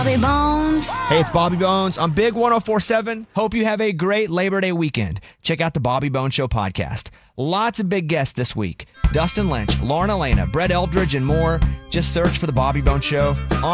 Bobby Bones. Hey, it's Bobby Bones on Big 104.7. Hope you have a great Labor Day weekend. Check out the Bobby Bones Show podcast. Lots of big guests this week. Dustin Lynch, Lauren Elena, Brett Eldridge, and more. Just search for the Bobby Bones Show on